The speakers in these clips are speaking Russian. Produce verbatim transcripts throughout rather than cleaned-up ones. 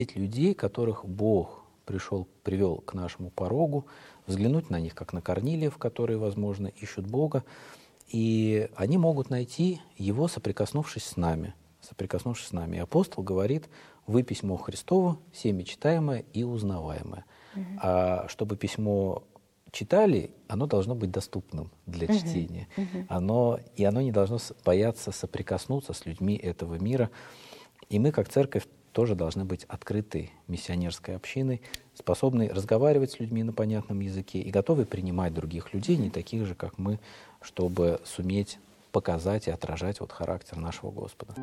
людей, которых Бог пришел, привел к нашему порогу, взглянуть на них, как на Корнилиев, которые, возможно, ищут Бога, и они могут найти Его, соприкоснувшись с нами. Соприкоснувшись с нами. И апостол говорит: «Вы письмо Христово, всеми читаемое и узнаваемое». Угу. А чтобы письмо читали, оно должно быть доступным для угу. чтения. Угу. Оно, и оно не должно бояться соприкоснуться с людьми этого мира. И мы, как церковь, тоже должны быть открытой миссионерской общиной, способной разговаривать с людьми на понятном языке и готовы принимать других людей, не таких же, как мы, чтобы суметь показать и отражать вот характер нашего Господа.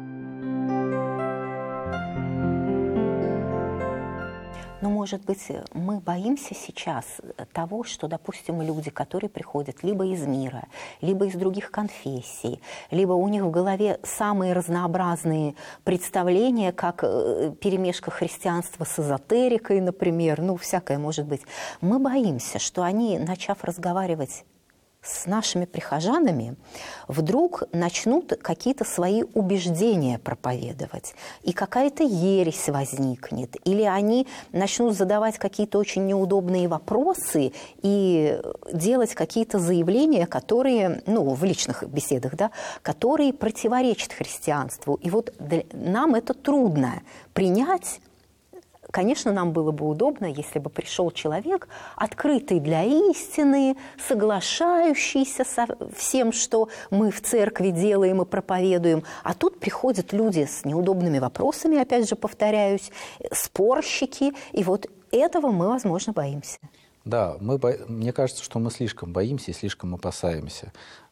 Но, может быть, мы боимся сейчас того, что, допустим, люди, которые приходят либо из мира, либо из других конфессий, либо у них в голове самые разнообразные представления, как перемешка христианства с эзотерикой, например, ну, всякое может быть. Мы боимся, что они, начав разговаривать с нашими прихожанами, вдруг начнут какие-то свои убеждения проповедовать, и какая-то ересь возникнет, или они начнут задавать какие-то очень неудобные вопросы и делать какие-то заявления, которые, ну, в личных беседах, да, которые противоречат христианству. И вот для, нам это трудно принять. Конечно, нам было бы удобно, если бы пришел человек, открытый для истины, соглашающийся со всем, что мы в церкви делаем и проповедуем. А тут приходят люди с неудобными вопросами, опять же, повторяюсь, спорщики, и вот этого мы, возможно, боимся. Да, мы, мне кажется, что мы слишком боимся и слишком опасаемся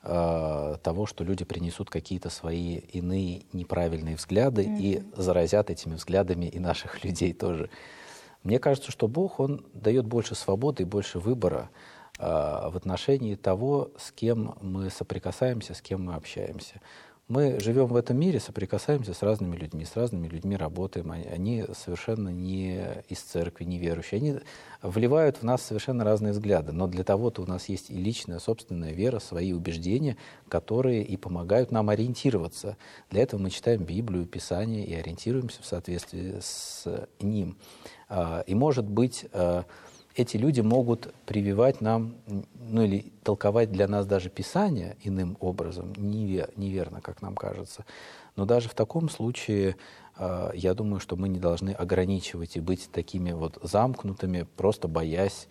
э, того, что люди принесут какие-то свои иные неправильные взгляды mm-hmm. и заразят этими взглядами и наших людей тоже. Мне кажется, что Бог, Он дает больше свободы и больше выбора э, в отношении того, с кем мы соприкасаемся, с кем мы общаемся. Мы живем в этом мире, соприкасаемся с разными людьми, с разными людьми работаем. Они совершенно не из церкви, не верующие. Они вливают в нас совершенно разные взгляды. Но для того-то у нас есть и личная, собственная вера, свои убеждения, которые и помогают нам ориентироваться. Для этого мы читаем Библию, Писание и ориентируемся в соответствии с ним. И, может быть, эти люди могут прививать нам, ну или толковать для нас даже Писание иным образом, неверно, как нам кажется. Но даже в таком случае, я думаю, что мы не должны ограничивать и быть такими вот замкнутыми, просто боясь,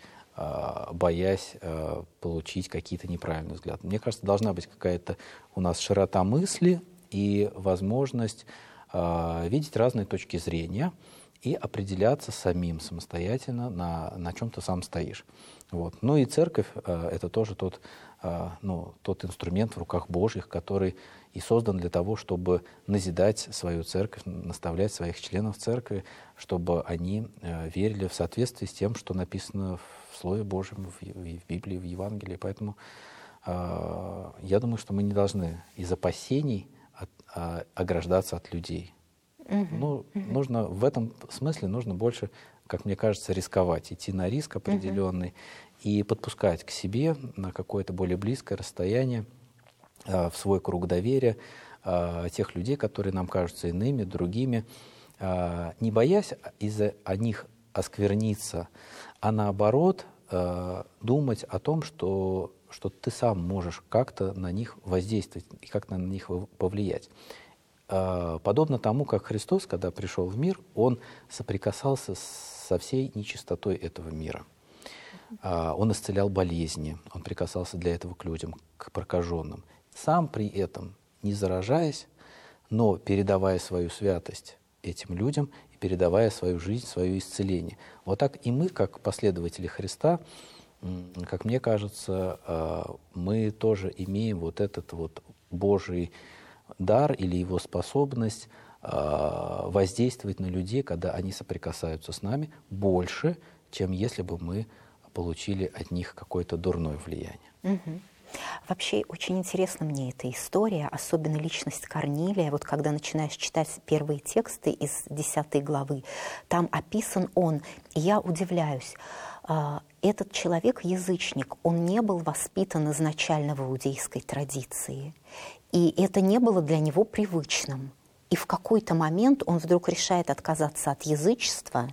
боясь получить какие-то неправильные взгляды. Мне кажется, должна быть какая-то у нас широта мысли и возможность видеть разные точки зрения, и определяться самим самостоятельно, на, на чем ты сам стоишь. Вот. Ну и церковь э, — это тоже тот, э, ну, тот инструмент в руках Божьих, который и создан для того, чтобы назидать свою церковь, наставлять своих членов церкви, чтобы они э, верили в соответствии с тем, что написано в Слове Божьем, в, в Библии, в Евангелии. Поэтому э, я думаю, что мы не должны из опасений от, э, ограждаться от людей. Uh-huh. Ну, uh-huh. нужно, в этом смысле нужно больше, как мне кажется, рисковать, идти на риск определенный uh-huh. и подпускать к себе на какое-то более близкое расстояние, э, в свой круг доверия э, тех людей, которые нам кажутся иными, другими, э, не боясь из-за о них оскверниться, а наоборот э, думать о том, что, что ты сам можешь как-то на них воздействовать и как-то на них повлиять. Подобно тому, как Христос, когда пришел в мир, Он соприкасался со всей нечистотой этого мира. Он исцелял болезни, Он прикасался для этого к людям, к прокаженным. Сам при этом не заражаясь, но передавая свою святость этим людям и передавая свою жизнь, свое исцеление. Вот так и мы, как последователи Христа, как мне кажется, мы тоже имеем вот этот вот Божий дар или его способность э, воздействовать на людей, когда они соприкасаются с нами, больше, чем если бы мы получили от них какое-то дурное влияние. Угу. Вообще, очень интересна мне эта история, особенно личность Корнилия. Вот когда начинаешь читать первые тексты из десятой главы, там описан он, и я удивляюсь. Этот человек, язычник, он не был воспитан изначально в иудейской традиции. И это не было для него привычным. И в какой-то момент он вдруг решает отказаться от язычества